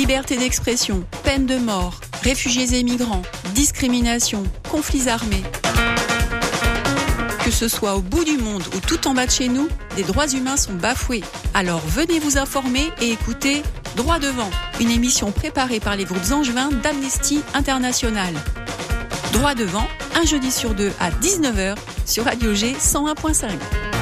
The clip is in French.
Liberté d'expression, peine de mort, réfugiés et migrants, discrimination, conflits armés. Que ce soit au bout du monde ou tout en bas de chez nous, des droits humains sont bafoués. Alors venez vous informer et écoutez Droit devant, une émission préparée par les groupes angevins d'Amnesty International. Droit devant, un jeudi sur deux à 19h sur Radio G 101.5.